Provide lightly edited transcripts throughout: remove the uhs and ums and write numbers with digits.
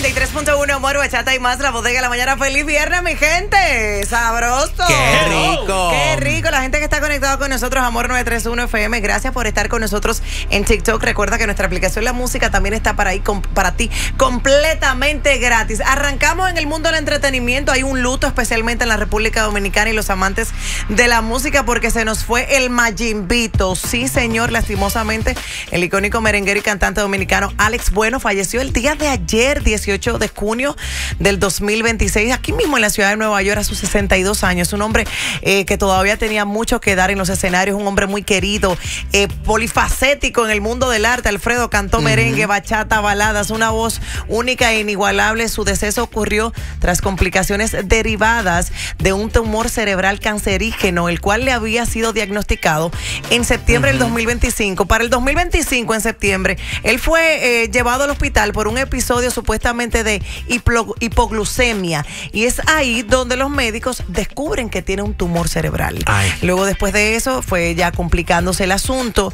93.1 Amor, Bachata y más, la bodega de la mañana. ¡Feliz viernes, mi gente! ¡Sabroso! ¡Qué rico! ¡Qué rico! La gente que está conectada con nosotros, Amor 931 FM, gracias por estar con nosotros en TikTok. Recuerda que nuestra aplicación La Música también está para ti completamente gratis. Arrancamos en el mundo del entretenimiento. Hay un luto especialmente en la República Dominicana y los amantes de la música porque se nos fue el Mayimbito. Sí, señor, lastimosamente, el icónico merenguero y cantante dominicano Alex Bueno falleció el día de ayer, 18 de junio del 2026, aquí mismo en la ciudad de Nueva York, a sus 62 años. Un hombre que todavía tenía mucho que dar en los escenarios, un hombre muy querido, polifacético en el mundo del arte. Alfredo cantó merengue, bachata, baladas, una voz única e inigualable. Su deceso ocurrió tras complicaciones derivadas de un tumor cerebral cancerígeno, el cual le había sido diagnosticado en septiembre del 2025. Para el 2025, en septiembre, él fue llevado al hospital por un episodio supuestamente de hipoglucemia, y es ahí donde los médicos descubren que tiene un tumor cerebral. Luego, después de eso, fue ya complicándose el asunto.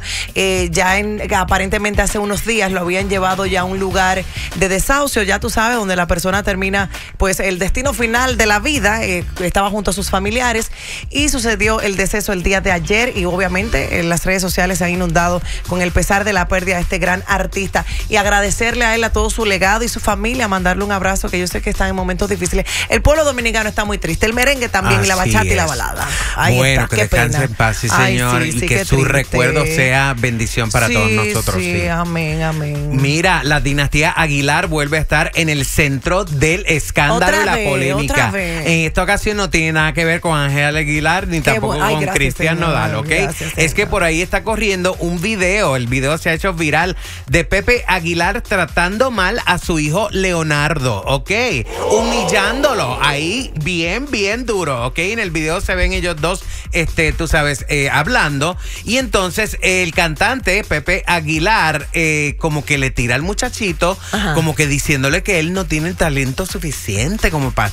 Aparentemente hace unos días lo habían llevado ya a un lugar de desahucio, ya tú sabes, donde la persona termina pues el destino final de la vida. Estaba junto a sus familiares y sucedió el deceso el día de ayer, y obviamente las redes sociales se han inundado con el pesar de la pérdida de este gran artista, y agradecerle a él, a todo su legado y su familia, mandarle un abrazo, que yo sé que están en momentos difíciles. El pueblo dominicano está muy triste, el merengue también, y la bachata y la balada. Ahí bueno, está. que descanse en paz, sí, señor, sí, y sí, que su triste recuerdo sea bendición para todos nosotros. Sí, amén, amén. Mira, la dinastía Aguilar vuelve a estar en el centro del escándalo y la polémica. Otra vez. En esta ocasión no tiene nada que ver con Ángel Aguilar ni tampoco con Cristian Nodal, ¿ok? Gracias, es que por ahí está corriendo un video, el video se ha hecho viral, de Pepe Aguilar tratando mal a su hijo Leonardo, ¿ok? Humillándolo ahí bien duro, ¿ok? En el video se ven ellos dos, tú sabes, hablando, y entonces el cantante Pepe Aguilar como que le tira al muchachito, como que diciéndole que él no tiene el talento suficiente como para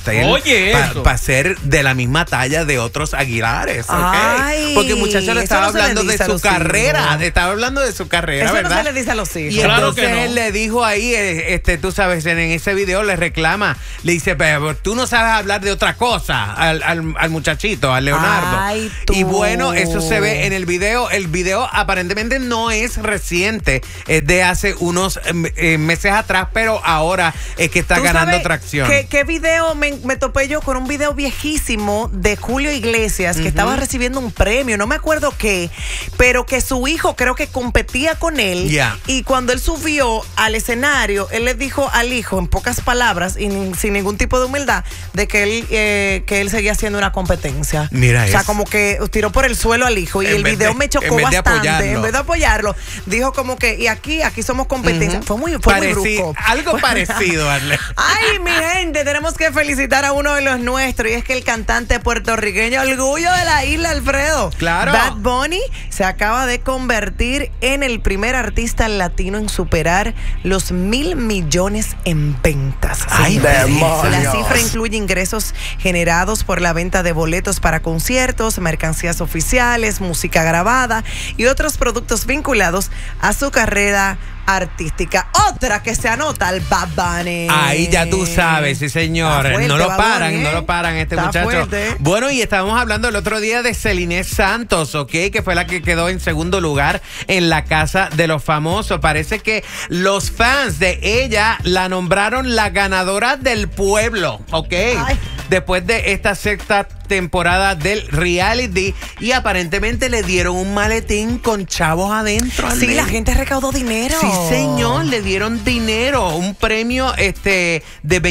ser de la misma talla de otros Aguilares, ¿ok? Porque el muchacho le estaba hablando de su carrera, estaba hablando de su carrera, eso ¿verdad? No se le dice a los hijos. Y entonces él le dijo ahí, tú sabes, en ese video le reclama, le dice, pero tú no sabes hablar de otra cosa al muchachito, al Leonardo. Y bueno, eso se ve en el video. El video aparentemente no es reciente, es de hace unos meses atrás, pero ahora es que está ganando tracción. ¿Qué video? Me topé yo con un video viejísimo de Julio Iglesias, que estaba recibiendo un premio, no me acuerdo qué, pero que su hijo creo que competía con él. Y cuando él subió al escenario, él le dijo al hijo, en pocas palabras y sin ningún tipo de humildad, de que él seguía haciendo una competencia. Mira, o sea, como que tiró por el suelo al hijo, y el video me chocó bastante. En vez de apoyarlo, dijo como que, y aquí somos competencia. Fue muy brusco. Algo parecido, Arle. Ay, mi gente, tenemos que felicitar a uno de los nuestros, y es que el cantante puertorriqueño, orgullo de la isla, Alfredo, claro, Bad Bunny, se acaba de convertir en el primer artista latino en superar los 1,000 millones en ventas. ¡Ay, demonios! La cifra incluye ingresos generados por la venta de boletos para conciertos, mercancías oficiales, música grabada y otros productos vinculados a su carrera artística. Otra que se anota, el Bad Bunny. Ahí ya tú sabes, sí señor. Fuerte, no lo paran este Está muchacho. Fuerte. Bueno, y estábamos hablando el otro día de Celine Santos, ¿ok? Que fue la que quedó en segundo lugar en la Casa de los Famosos. Parece que los fans de ella la nombraron la ganadora del pueblo, ¿ok? Después de esta sexta temporada del reality, y aparentemente le dieron un maletín con chavos adentro. Sí, la gente recaudó dinero. Sí, señor, le dieron dinero, un premio de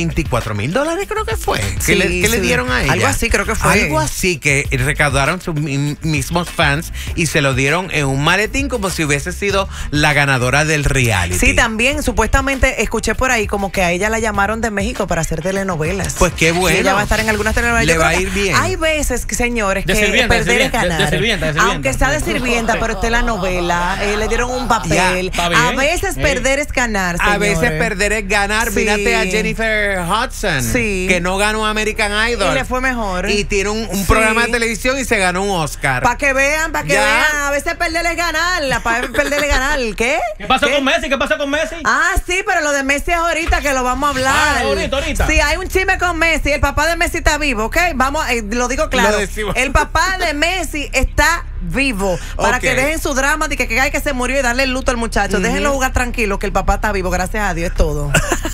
$24,000, creo que fue. Sí, ¿Qué le dieron a ella? Algo así, creo que fue. Algo así, que recaudaron sus mismos fans y se lo dieron en un maletín como si hubiese sido la ganadora del reality. Sí, también supuestamente escuché por ahí como que a ella la llamaron de México para hacer telenovelas. Pues qué bueno. Sí, ella va a estar en algunas telenovelas. Le va a ir bien. hay veces, señores, que De sirvienta, perder es ganar. de sirvienta. Aunque sea de sirvienta, pero está en la novela, le dieron un papel. está bien. A veces perder es ganar, A señores. veces perder es ganar. Sí. Mírate a Jennifer Hudson, Sí. que no ganó American Idol. Y le fue mejor. Y tiene un Sí. programa de televisión y se ganó un Oscar. Para que vean, Ya. A veces perder es ganar. Para perder es ganar. ¿Qué? ¿Qué pasó ¿Qué? con Messi? ¿Qué pasó con Messi? Ah, sí, pero lo de Messi es ahorita que lo vamos a hablar. Ahorita. Sí, hay un chisme con Messi. El papá de Messi está vivo, ¿ok? Vamos, lo digo claro. Lo decimos. El papá de Messi está vivo. Para Ok. que dejen su drama de que hay que se murió y darle el luto al muchacho. Déjenlo jugar tranquilo, que el papá está vivo, gracias a Dios, es todo.